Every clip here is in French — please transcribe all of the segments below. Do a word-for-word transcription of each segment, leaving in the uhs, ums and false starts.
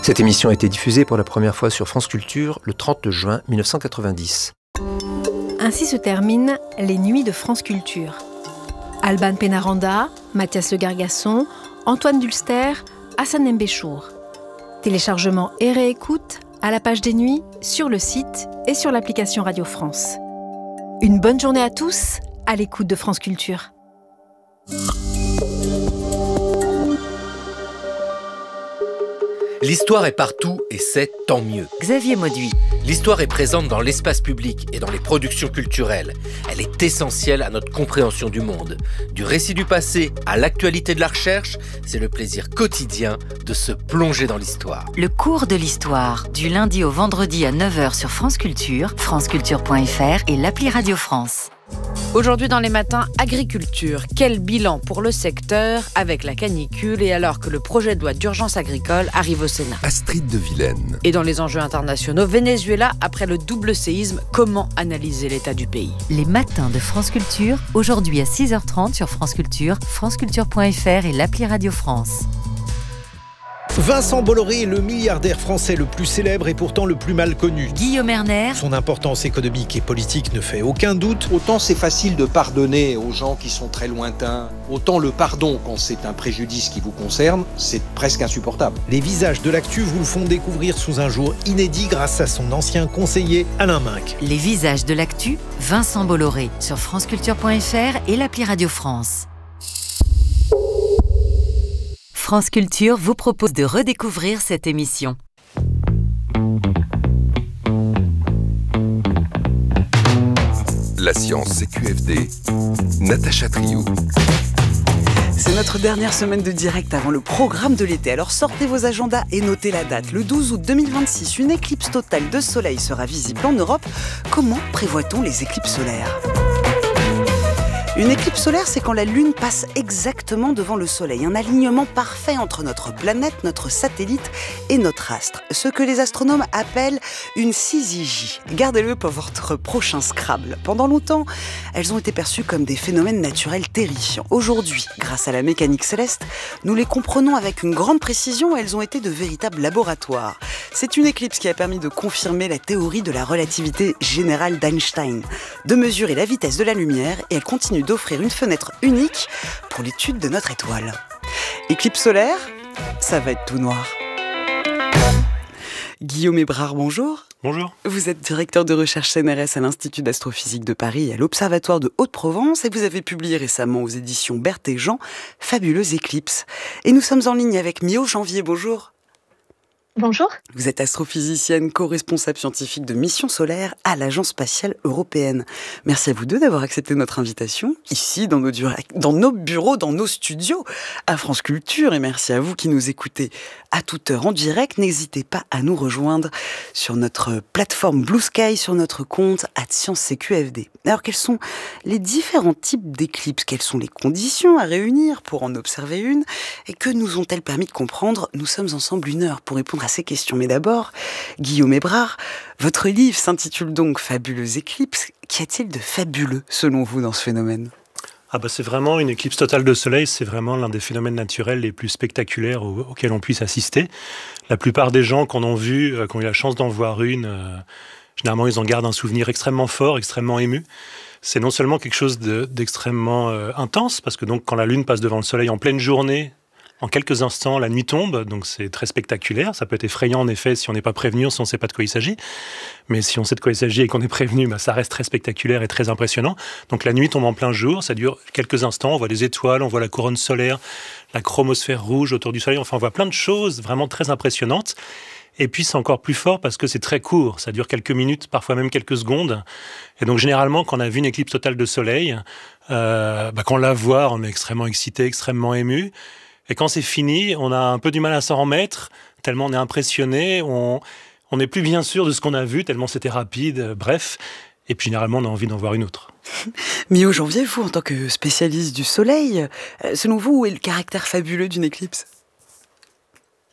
Cette émission a été diffusée pour la première fois sur France Culture le trente juin mille neuf cent quatre-vingt-dix. Ainsi se terminent les Nuits de France Culture. Alban Pénaranda, Mathias Le Gargasson, Antoine Dulster, Hassan Mbéchour. Téléchargement et réécoute à la page des Nuits, sur le site et sur l'application Radio France. Une bonne journée à tous, à l'écoute de France Culture. L'histoire est partout et c'est tant mieux. Xavier Mauduit. L'histoire est présente dans l'espace public et dans les productions culturelles. Elle est essentielle à notre compréhension du monde. Du récit du passé à l'actualité de la recherche, c'est le plaisir quotidien de se plonger dans l'histoire. Le cours de l'histoire, du lundi au vendredi à neuf heures sur France Culture, franceculture point f r et l'appli Radio France. Aujourd'hui dans les matins, agriculture. Quel bilan pour le secteur avec la canicule et alors que le projet de loi d'urgence agricole arrive au Sénat. Astrid de Vilaine. Et dans les enjeux internationaux, Venezuela après le double séisme, comment analyser l'état du pays? Les matins de France Culture, aujourd'hui à six heures trente sur France Culture, franceculture point f r et l'appli Radio France. Vincent Bolloré est le milliardaire français le plus célèbre et pourtant le plus mal connu. Guillaume Erner. Son importance économique et politique ne fait aucun doute. Autant c'est facile de pardonner aux gens qui sont très lointains, autant le pardon quand c'est un préjudice qui vous concerne, c'est presque insupportable. Les visages de l'actu vous le font découvrir sous un jour inédit grâce à son ancien conseiller Alain Minc. Les visages de l'actu, Vincent Bolloré, sur franceculture point f r et l'appli Radio France. France Culture vous propose de redécouvrir cette émission. La science C Q F D, Natacha Triou. C'est notre dernière semaine de direct avant le programme de l'été. Alors sortez vos agendas et notez la date. Le douze août deux mille vingt-six, une éclipse totale de soleil sera visible en Europe. Comment prévoit-on les éclipses solaires ? Une éclipse solaire, c'est quand la Lune passe exactement devant le Soleil. Un alignement parfait entre notre planète, notre satellite et notre astre. Ce que les astronomes appellent une syzygie. Gardez-le pour votre prochain Scrabble. Pendant longtemps, elles ont été perçues comme des phénomènes naturels terrifiants. Aujourd'hui, grâce à la mécanique céleste, nous les comprenons avec une grande précision et elles ont été de véritables laboratoires. C'est une éclipse qui a permis de confirmer la théorie de la relativité générale d'Einstein, de mesurer la vitesse de la lumière et elle continue d'offrir une fenêtre unique pour l'étude de notre étoile. Éclipse solaire, ça va être tout noir. Guillaume Hébrard, bonjour. Bonjour. Vous êtes directeur de recherche C N R S à l'Institut d'astrophysique de Paris et à l'Observatoire de Haute-Provence et vous avez publié récemment aux éditions Berthe et Jean Fabuleuse éclipse. Et nous sommes en ligne avec Mio Janvier, bonjour. Bonjour. Vous êtes astrophysicienne, co-responsable scientifique de Mission Solaire à l'Agence spatiale européenne. Merci à vous deux d'avoir accepté notre invitation, ici, dans nos, dura- dans nos bureaux, dans nos studios, à France Culture. Et merci à vous qui nous écoutez à toute heure en direct. N'hésitez pas à nous rejoindre sur notre plateforme Blue Sky, sur notre compte arobase science C Q F D. Alors, quels sont les différents types d'éclipses ? Quelles sont les conditions à réunir pour en observer une ? Et que nous ont-elles permis de comprendre ? Nous sommes ensemble une heure pour répondre à ces questions. Mais d'abord, Guillaume Hébrard, votre livre s'intitule donc Fabuleuse éclipse. Qu'y a-t-il de fabuleux, selon vous, dans ce phénomène ? Ah bah c'est vraiment une éclipse totale de soleil, c'est vraiment l'un des phénomènes naturels les plus spectaculaires au, auxquels on puisse assister. La plupart des gens qu'on a vu, euh, qui ont eu la chance d'en voir une, euh, généralement ils en gardent un souvenir extrêmement fort, extrêmement ému. C'est non seulement quelque chose de, d'extrêmement euh, intense, parce que donc quand la Lune passe devant le soleil en pleine journée, en quelques instants, la nuit tombe, donc c'est très spectaculaire. Ça peut être effrayant, en effet, si on n'est pas prévenu, si on ne sait pas de quoi il s'agit. Mais si on sait de quoi il s'agit et qu'on est prévenu, bah, ça reste très spectaculaire et très impressionnant. Donc la nuit tombe en plein jour, ça dure quelques instants. On voit des étoiles, on voit la couronne solaire, la chromosphère rouge autour du soleil. Enfin, on voit plein de choses vraiment très impressionnantes. Et puis, c'est encore plus fort parce que c'est très court. Ça dure quelques minutes, parfois même quelques secondes. Et donc, généralement, quand on a vu une éclipse totale de soleil, euh, bah, quand on la voit, on est extrêmement excité, extrêmement ému. Et quand c'est fini, on a un peu du mal à s'en remettre, tellement on est impressionné, on on n'est plus bien sûr de ce qu'on a vu, tellement c'était rapide, euh, bref. Et puis généralement, on a envie d'en voir une autre. Mio Janvier, vous, en tant que spécialiste du soleil, euh, selon vous, où est le caractère fabuleux d'une éclipse ?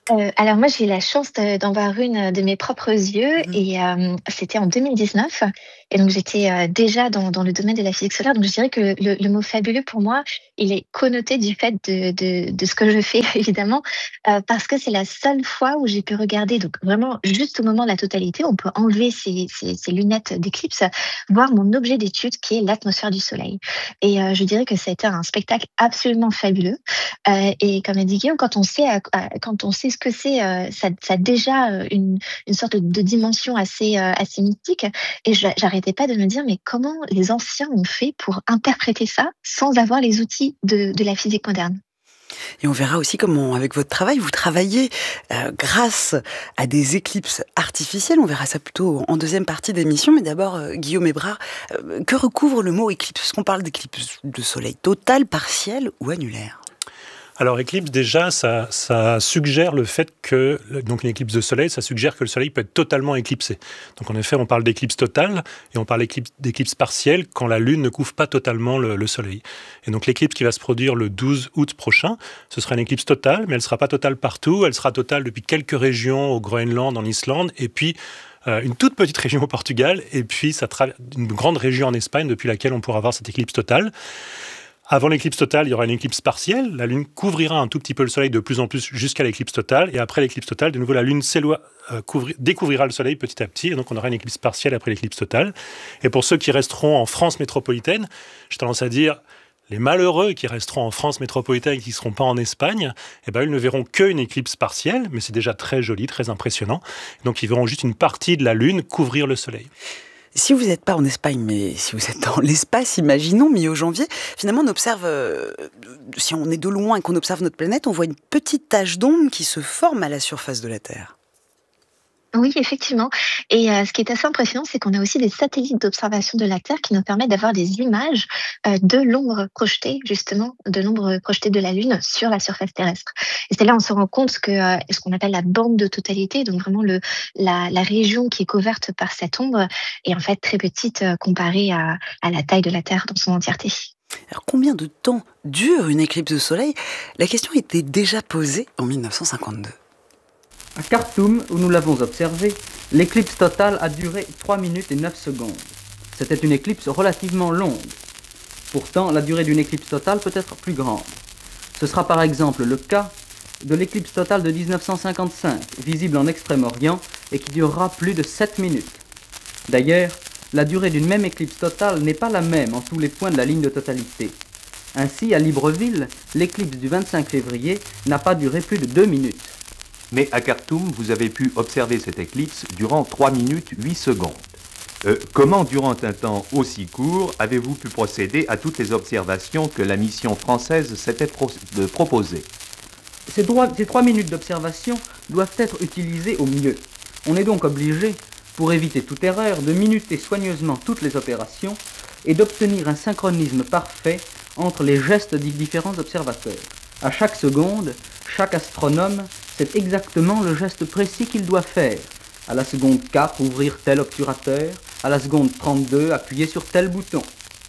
Euh, alors moi, j'ai eu la chance de- d'en voir une de mes propres yeux Mhm. et euh, c'était en deux mille dix-neuf. Et donc j'étais euh, déjà dans, dans le domaine de la physique solaire. Donc je dirais que le, le mot fabuleux pour moi, il est connoté du fait de, de, de ce que je fais évidemment, euh, parce que c'est la seule fois où j'ai pu regarder, donc vraiment juste au moment de la totalité, on peut enlever ces, ces, ces lunettes d'éclipse, voir mon objet d'étude qui est l'atmosphère du Soleil. Et euh, je dirais que ça a été un spectacle absolument fabuleux. Euh, et comme a dit Guillaume, quand on sait, à- à- quand on sait ce que c'est, euh, ça, ça a déjà euh, une, une sorte de, de dimension assez, euh, assez mythique. Et je- j'arrêtais pas de me dire, mais comment les anciens ont fait pour interpréter ça sans avoir les outils de, de la physique moderne? Et on verra aussi comment, avec votre travail, vous travaillez euh, grâce à des éclipses artificielles. On verra ça plutôt en deuxième partie d'émission. Mais d'abord, euh, Guillaume Hébrard, euh, que recouvre le mot éclipse? Est-ce qu'on parle d'éclipse de soleil totale, partielle ou annulaire? Alors, éclipse, déjà, ça, ça suggère le fait que, donc une éclipse de soleil, ça suggère que le soleil peut être totalement éclipsé. Donc, en effet, on parle d'éclipse totale et on parle d'éclipse, d'éclipse partielle quand la Lune ne couvre pas totalement le, le soleil. Et donc, l'éclipse qui va se produire le douze août prochain, ce sera une éclipse totale, mais elle ne sera pas totale partout. Elle sera totale depuis quelques régions au Groenland, en Islande, et puis euh, une toute petite région au Portugal, et puis ça tra- une grande région en Espagne depuis laquelle on pourra avoir cette éclipse totale. Avant l'éclipse totale, il y aura une éclipse partielle. La Lune couvrira un tout petit peu le Soleil de plus en plus jusqu'à l'éclipse totale. Et après l'éclipse totale, de nouveau, la Lune s'éloigne, euh, couvri- découvrira le Soleil petit à petit. Et donc, on aura une éclipse partielle après l'éclipse totale. Et pour ceux qui resteront en France métropolitaine, j'ai tendance à dire, les malheureux qui resteront en France métropolitaine et qui ne seront pas en Espagne, eh ben, ils ne verront qu'une éclipse partielle, mais c'est déjà très joli, très impressionnant. Donc, ils verront juste une partie de la Lune couvrir le Soleil. Si vous n'êtes pas en Espagne, mais si vous êtes dans l'espace, imaginons, mi-janvier, finalement on observe, euh, si on est de loin et qu'on observe notre planète, on voit une petite tache d'ombre qui se forme à la surface de la Terre. Oui, effectivement. Et euh, ce qui est assez impressionnant, c'est qu'on a aussi des satellites d'observation de la Terre qui nous permettent d'avoir des images euh, de l'ombre projetée, justement, de l'ombre projetée de la Lune sur la surface terrestre. Et c'est là on se rend compte que euh, ce qu'on appelle la bande de totalité, donc vraiment le, la, la région qui est couverte par cette ombre, est en fait très petite euh, comparée à, à la taille de la Terre dans son entièreté. Alors combien de temps dure une éclipse de soleil? La question était déjà posée en mille neuf cent cinquante-deux. À Khartoum, où nous l'avons observé, l'éclipse totale a duré trois minutes et neuf secondes. C'était une éclipse relativement longue. Pourtant, la durée d'une éclipse totale peut être plus grande. Ce sera par exemple le cas de l'éclipse totale de dix-neuf cent cinquante-cinq, visible en Extrême-Orient et qui durera plus de sept minutes. D'ailleurs, la durée d'une même éclipse totale n'est pas la même en tous les points de la ligne de totalité. Ainsi, à Libreville, l'éclipse du vingt-cinq février n'a pas duré plus de deux minutes. Mais à Khartoum, vous avez pu observer cette éclipse durant trois minutes huit secondes. Euh, comment, durant un temps aussi court, avez-vous pu procéder à toutes les observations que la mission française s'était pro- de proposer? Ces, droits, ces trois minutes d'observation doivent être utilisées au mieux. On est donc obligé, pour éviter toute erreur, de minuter soigneusement toutes les opérations et d'obtenir un synchronisme parfait entre les gestes des différents observateurs. À chaque seconde, chaque astronome sait exactement le geste précis qu'il doit faire. À la seconde quatre, ouvrir tel obturateur. À la seconde trente-deux, appuyer sur tel bouton.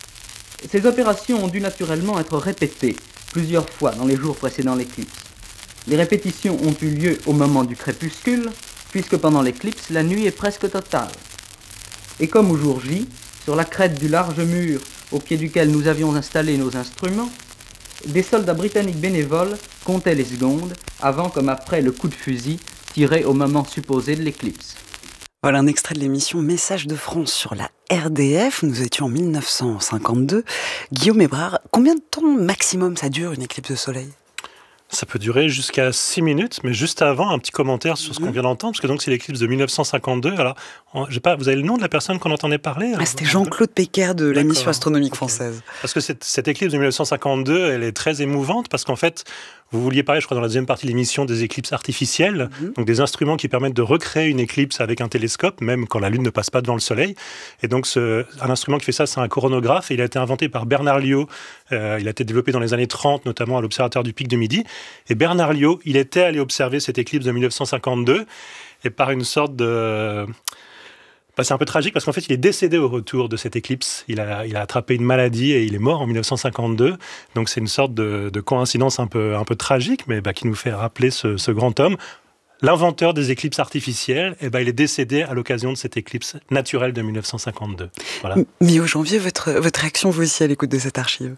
Ces opérations ont dû naturellement être répétées plusieurs fois dans les jours précédant l'éclipse. Les répétitions ont eu lieu au moment du crépuscule, puisque pendant l'éclipse, la nuit est presque totale. Et comme au jour J, sur la crête du large mur au pied duquel nous avions installé nos instruments, des soldats britanniques bénévoles comptaient les secondes, avant comme après le coup de fusil tiré au moment supposé de l'éclipse. Voilà un extrait de l'émission Message de France sur la R D F. Nous étions en mille neuf cent cinquante-deux. Guillaume Hébrard, combien de temps maximum ça dure une éclipse de soleil? Ça peut durer jusqu'à six minutes, mais juste avant, un petit commentaire sur ce qu'on vient d'entendre, parce que donc c'est l'éclipse de mille neuf cent cinquante-deux. Alors, on, j'ai pas, vous avez le nom de la personne qu'on entendait parler? Ah, c'était Jean-Claude Péquer de la mission astronomique française. Parce que cette, cette éclipse de mille neuf cent cinquante-deux, elle est très émouvante, parce qu'en fait, vous vouliez parler, je crois, dans la deuxième partie de l'émission, des éclipses artificielles, mm-hmm. donc des instruments qui permettent de recréer une éclipse avec un télescope, même quand la Lune ne passe pas devant le Soleil. Et donc, ce, un instrument qui fait ça, c'est un coronographe, et il a été inventé par Bernard Liot. Euh, il a été développé dans les années trente, notamment à l'Observatoire du Pic de Midi. Et Bernard Liot, il était allé observer cette éclipse de mille neuf cent cinquante-deux, et par une sorte de... Bah, c'est un peu tragique parce qu'en fait, il est décédé au retour de cette éclipse. Il a, il a attrapé une maladie et il est mort en mille neuf cent cinquante-deux. Donc, c'est une sorte de, de coïncidence un peu, un peu tragique, mais bah, qui nous fait rappeler ce, ce grand homme. l'inventeur des éclipses artificielles, eh ben, il est décédé à l'occasion de cette éclipse naturelle de mille neuf cent cinquante-deux. Voilà. Mi-au janvier, votre, votre réaction, vous aussi, à l'écoute de cette archive?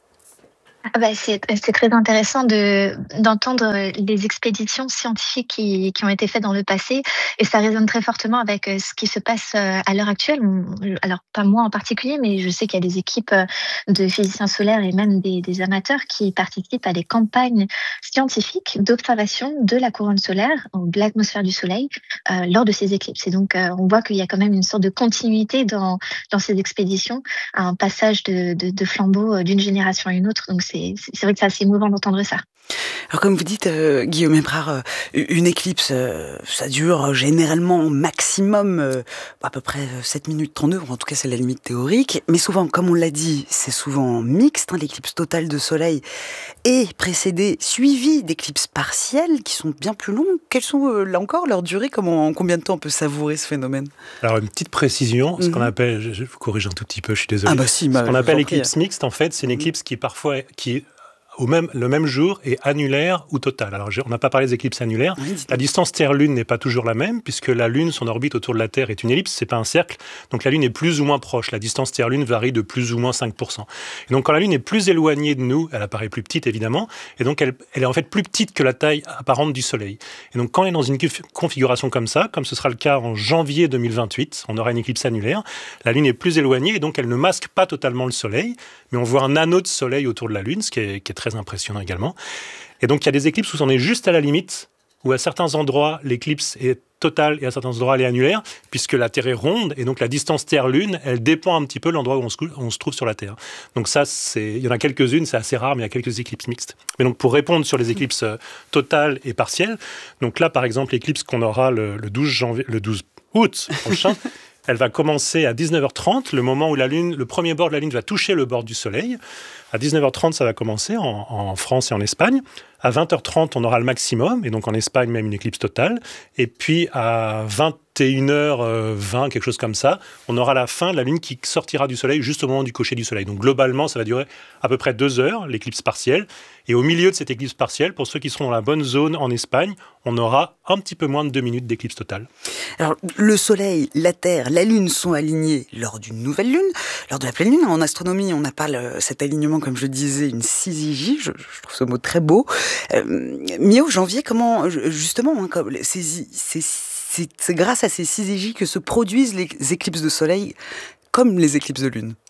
Ah bah c'est, c'est très intéressant de, d'entendre les expéditions scientifiques qui, qui ont été faites dans le passé, et ça résonne très fortement avec ce qui se passe à l'heure actuelle. Alors, pas moi en particulier, mais je sais qu'il y a des équipes de physiciens solaires et même des, des amateurs qui participent à des campagnes scientifiques d'observation de la couronne solaire, de l'atmosphère du Soleil, euh, lors de ces éclipses. Et donc, euh, on voit qu'il y a quand même une sorte de continuité dans, dans ces expéditions, un passage de, de, de flambeau d'une génération à une autre. Donc, c'est, c'est vrai que c'est assez émouvant d'entendre ça. Alors comme vous dites, euh, Guillaume Hébrard, euh, une éclipse, euh, ça dure généralement au maximum euh, à peu près sept minutes trente-deux, en tout cas c'est la limite théorique, mais souvent, comme on l'a dit, c'est souvent mixte, hein, l'éclipse totale de soleil est précédée, suivie d'éclipses partielles qui sont bien plus longues. Quelles sont, euh, là encore, leur durée? Comment, en combien de temps on peut savourer ce phénomène? Alors une petite précision, ce mm-hmm. qu'on appelle, je, je vous corrige un tout petit peu, je suis désolé, ah bah si, bah, ce qu'on appelle éclipse prie. mixte, en fait, c'est une éclipse qui parfois... qui Au même, le même jour est annulaire ou totale. Alors, on n'a pas parlé des éclipses annulaires. Oui, la distance Terre-Lune n'est pas toujours la même, puisque la Lune, son orbite autour de la Terre est une ellipse, c'est pas un cercle. Donc, la Lune est plus ou moins proche. La distance Terre-Lune varie de plus ou moins cinq pour cent. Et donc, quand la Lune est plus éloignée de nous, elle apparaît plus petite, évidemment. Et donc, elle, elle est en fait plus petite que la taille apparente du Soleil. Et donc, quand on est dans une configuration comme ça, comme ce sera le cas en janvier deux mille vingt-huit, on aura une éclipse annulaire. La Lune est plus éloignée, et donc, elle ne masque pas totalement le Soleil, mais on voit un anneau de Soleil autour de la Lune, ce qui est, qui est très impressionnant également. Et donc, il y a des éclipses où on est juste à la limite, où à certains endroits, l'éclipse est totale et à certains endroits, elle est annulaire, puisque la Terre est ronde, et donc la distance Terre-Lune, elle dépend un petit peu de l'endroit où on se, on se trouve sur la Terre. Donc ça, c'est, il y en a quelques-unes, c'est assez rare, mais il y a quelques éclipses mixtes. Mais donc, pour répondre sur les éclipses euh, totales et partielles, donc là, par exemple, l'éclipse qu'on aura le, le douze janvier, le douze août prochain, elle va commencer à dix-neuf heures trente, le moment où la Lune, le premier bord de la Lune va toucher le bord du Soleil. À dix-neuf heures trente, ça va commencer en, en France et en Espagne. À vingt heures trente, on aura le maximum, et donc en Espagne, même une éclipse totale. Et puis à vingt et une heures vingt, quelque chose comme ça, on aura la fin de la Lune qui sortira du Soleil juste au moment du coucher du Soleil. Donc globalement, ça va durer à peu près deux heures, l'éclipse partielle. Et au milieu de cette éclipse partielle, pour ceux qui seront dans la bonne zone en Espagne, on aura un petit peu moins de deux minutes d'éclipse totale. Alors, le Soleil, la Terre, la Lune sont alignés lors d'une nouvelle Lune, lors de la pleine Lune. En astronomie, on appelle cet alignement, comme je disais, une syzygie. Je, je trouve ce mot très beau. Euh, mi-au janvier, comment, justement, hein, comme ces, ces, c'est, c'est grâce à ces syzygies que se produisent les éclipses de Soleil, comme les éclipses de Lune.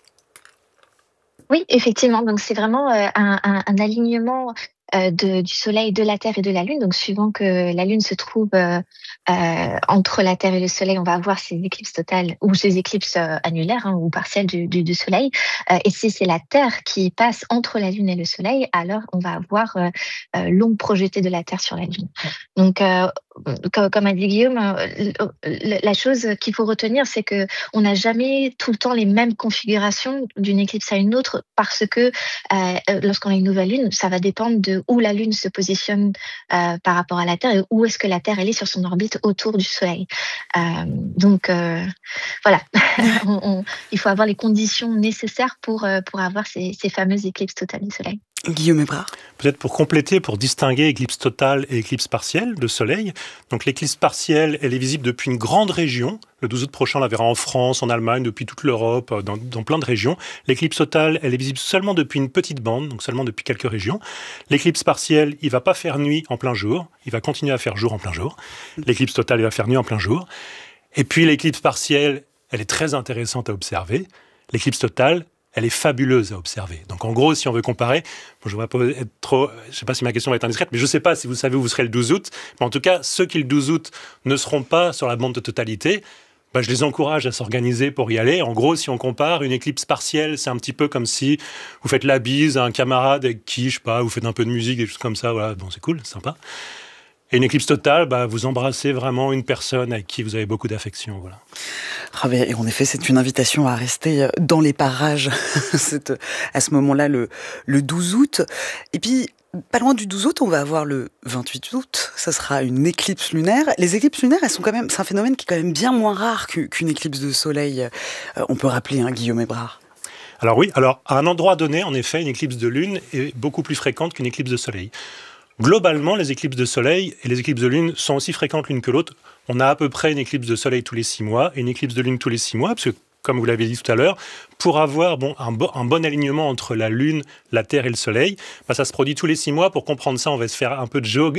Oui, effectivement. Donc, c'est vraiment euh, un, un, un alignement euh, de, du Soleil, de la Terre et de la Lune. Donc, suivant que la Lune se trouve euh, euh, entre la Terre et le Soleil, on va avoir ces éclipses totales ou ces éclipses euh, annulaires hein, ou partielles du, du, du Soleil. Euh, et si c'est la Terre qui passe entre la Lune et le Soleil, alors on va avoir euh, euh, l'ombre projetée de la Terre sur la Lune. Donc, euh, comme a dit Guillaume, la chose qu'il faut retenir, c'est que on n'a jamais tout le temps les mêmes configurations d'une éclipse à une autre, parce que euh, lorsqu'on a une nouvelle lune, ça va dépendre de où la lune se positionne euh, par rapport à la Terre et où est-ce que la Terre elle est sur son orbite autour du Soleil. Euh, donc euh, voilà, on, on, il faut avoir les conditions nécessaires pour pour avoir ces, ces fameuses éclipses totales du Soleil. Guillaume Hébrard. Peut-être pour compléter, pour distinguer éclipse totale et éclipse partielle de Soleil. Donc l'éclipse partielle, elle est visible depuis une grande région. Le douze août prochain, on la verra en France, en Allemagne, depuis toute l'Europe, dans, dans plein de régions. L'éclipse totale, elle est visible seulement depuis une petite bande, donc seulement depuis quelques régions. L'éclipse partielle, il ne va pas faire nuit en plein jour, il va continuer à faire jour en plein jour. L'éclipse totale, il va faire nuit en plein jour. Et puis l'éclipse partielle, elle est très intéressante à observer. L'éclipse totale, elle est fabuleuse à observer. Donc en gros, si on veut comparer, bon, je ne vais pas être trop, je ne sais pas si ma question va être indiscrète, mais je ne sais pas si vous savez où vous serez le douze août, mais en tout cas, ceux qui le douze août ne seront pas sur la bande de totalité, bah, je les encourage à s'organiser pour y aller. En gros, si on compare, une éclipse partielle, c'est un petit peu comme si vous faites la bise à un camarade avec qui, je sais pas, vous faites un peu de musique, des choses comme ça, voilà, bon, c'est cool, c'est sympa. Et une éclipse totale, bah, vous embrassez vraiment une personne avec qui vous avez beaucoup d'affection. Voilà. Ah ben, et en effet, c'est une invitation à rester dans les parages à ce moment-là, le, le douze août. Et puis, pas loin du douze août, on va avoir le vingt-huit août. Ça sera une éclipse lunaire. Les éclipses lunaires, elles sont quand même, c'est un phénomène qui est quand même bien moins rare qu'une éclipse de soleil. Euh, on peut rappeler, hein, Guillaume Hébrard. Alors oui, alors à un endroit donné, en effet, une éclipse de lune est beaucoup plus fréquente qu'une éclipse de soleil. Globalement, les éclipses de soleil et les éclipses de lune sont aussi fréquentes l'une que l'autre. On a à peu près une éclipse de soleil tous les six mois et une éclipse de lune tous les six mois, parce que, comme vous l'avez dit tout à l'heure, pour avoir bon, un, bo- un bon alignement entre la lune, la Terre et le soleil, bah, ça se produit tous les six mois. Pour comprendre ça, on va se faire un peu de géo-